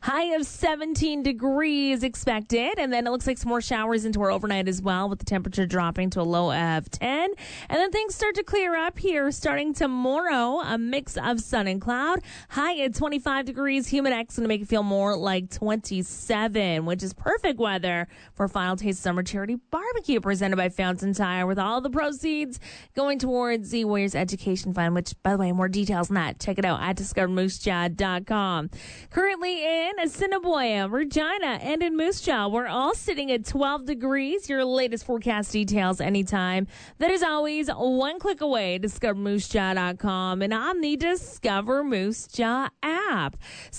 High of 17 degrees expected. And then it looks like some more showers into our overnight as well, with the temperature dropping to a low of 10. And then things start to clear up here starting tomorrow. A mix of sun and cloud. High at 25 degrees. Humid X going to make it feel more like 27, which is perfect weather for Final Taste Summer Charity Barbecue presented by Fountain Tire, with all the proceeds going towards the Warriors Education Fund, which, by the way, more details on that, check it out at discovermoosejaw.com. Currently in Assiniboia, Regina, and in Moose Jaw, we're all sitting at 12 degrees. Your latest forecast details anytime. That is always one click away, discovermoosejaw.com, and on the Discover Moose Jaw app.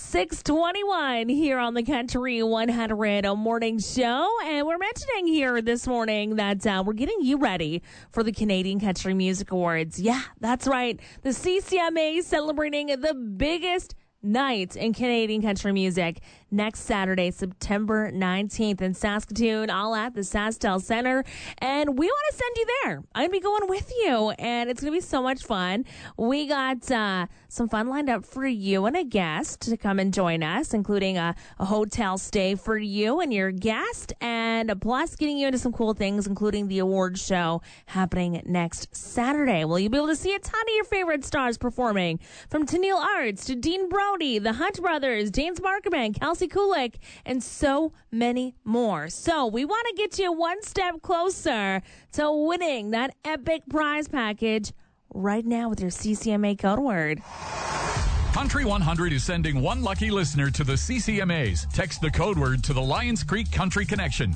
6:21 here on the Country 100 Morning Show, and we're mentioning here this morning that we're getting you ready for the Canadian Country Music Awards. Yeah, that's right. The CCMA celebrating the biggest night in Canadian country music next Saturday, September 19th in Saskatoon, all at the SaskTel Center. And we want to send you there. I'm going to be going with you, and it's going to be so much fun. We got some fun lined up for you and a guest to come and join us, including a hotel stay for you and your guest, and plus getting you into some cool things, including the awards show happening next Saturday. Well, you'll be able to see a ton of your favorite stars performing, from Tennille Arts to Dean Brody, the Hunt Brothers, James Barkerman, Kelsey Kulik, and so many more. So we want to get you one step closer to winning that epic prize package right now with your CCMA code word. Country 100 is sending one lucky listener to the CCMAs. Text the code word to the Lions Creek Country Connection,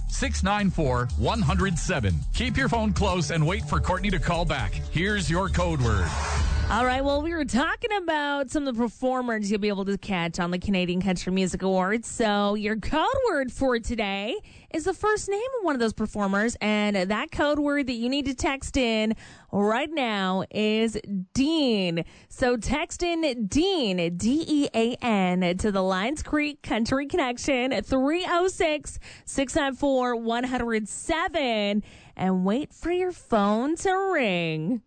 694-107. Keep your phone close and wait for Courtney to call back. Here's your code word. All right, well, we were talking about some of the performers you'll be able to catch on the Canadian Country Music Awards. So your code word for today is the first name of one of those performers, and that code word that you need to text in right now is Dean. So text in Dean, D-E-A-N, to the Lions Creek Country Connection, 306-694-107, and wait for your phone to ring.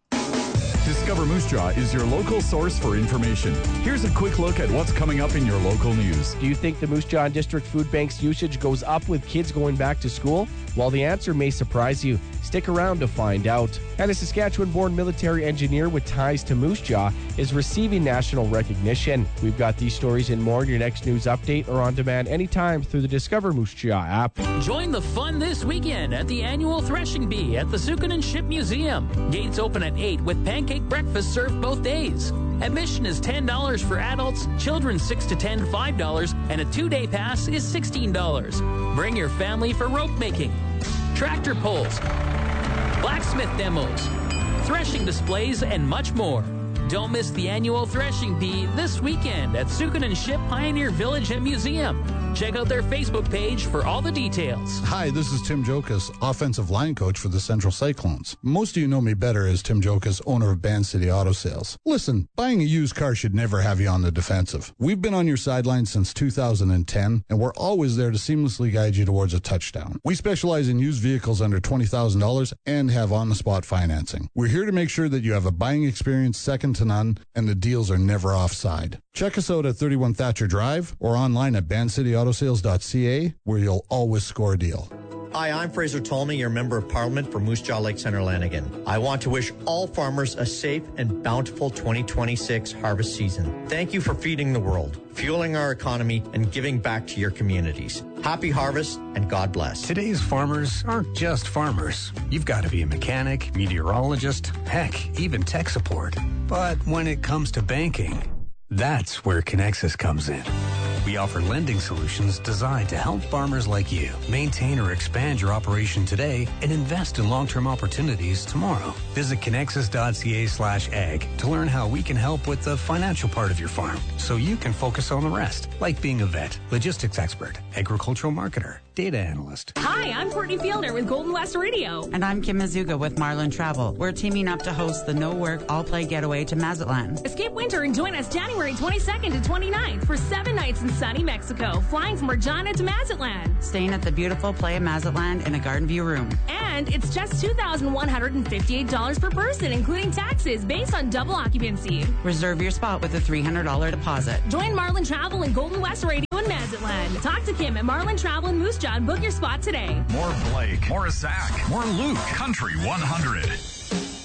Discover Moose Jaw is your local source for information. Here's a quick look at what's coming up in your local news. Do you think the Moose Jaw District Food Bank's usage goes up with kids going back to school? Well, the answer may surprise you. Stick around to find out. And a Saskatchewan-born military engineer with ties to Moose Jaw is receiving national recognition. We've got these stories and more in your next news update or on demand anytime through the Discover Moose Jaw app. Join the fun this weekend at the annual Threshing Bee at the Sukin Ship Museum. Gates open at 8 with pancake breakfast served both days. Admission is $10 for adults, children 6 to 10, $5, and a 2-day pass is $16. Bring your family for rope making, tractor pulls, blacksmith demos, threshing displays, and much more. Don't miss the annual Threshing Bee this weekend at Sukin Ship Pioneer Village and Museum. Check out their Facebook page for all the details. Hi, this is Tim Jokas, offensive line coach for the Central Cyclones. Most of you know me better as Tim Jokas, owner of Band City Auto Sales. Listen, buying a used car should never have you on the defensive. We've been on your sidelines since 2010, and we're always there to seamlessly guide you towards a touchdown. We specialize in used vehicles under $20,000 and have on-the-spot financing. We're here to make sure that you have a buying experience second to none, and the deals are never offside. Check us out at 31 Thatcher Drive or online at bandcityautosales.ca, where you'll always score a deal. Hi, I'm Fraser Tolmie, your Member of Parliament for Moose Jaw Lake Center Lanigan. I want to wish all farmers a safe and bountiful 2026 harvest season. Thank you for feeding the world, fueling our economy, and giving back to your communities. Happy harvest, and God bless. Today's farmers aren't just farmers. You've got to be a mechanic, meteorologist, heck, even tech support. But when it comes to banking, that's where Connexus comes in. We offer lending solutions designed to help farmers like you maintain or expand your operation today and invest in long-term opportunities tomorrow. Visit connexus.ca/ag to learn how we can help with the financial part of your farm so you can focus on the rest, like being a vet, logistics expert, agricultural marketer, data analyst. Hi, I'm Courtney Fielder with Golden West Radio. And I'm Kim Mazuga with Marlin Travel. We're teaming up to host the No Work, All Play Getaway to Mazatlan. Escape winter and join us January 22nd to 29th for 7 nights and sunny Mexico, flying from Regina to Mazatlan. Staying at the beautiful Playa Mazatlan in a garden view room. And it's just $2,158 per person, including taxes, based on double occupancy. Reserve your spot with a $300 deposit. Join Marlin Travel and Golden West Radio in Mazatlan. Talk to Kim at Marlin Travel in Moose Jaw and book your spot today. More Blake, more Zach, more Luke. Country 100.